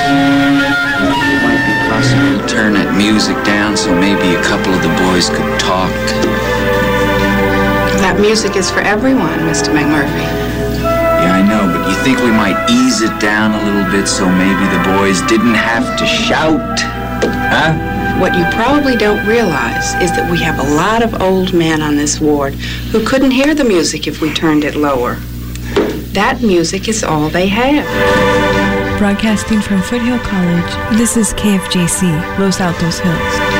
It might be possible to turn that music down so maybe a couple of the boys could talk. That music is for everyone, Mr. McMurphy. Yeah, I know, but you think we might ease it down a little bit so maybe the boys didn't have to shout? Huh? What you probably don't realize is that we have a lot of old men on this ward who couldn't hear the music if we turned it lower. That music is all they have. Broadcasting from Foothill College, this is KFJC, Los Altos Hills.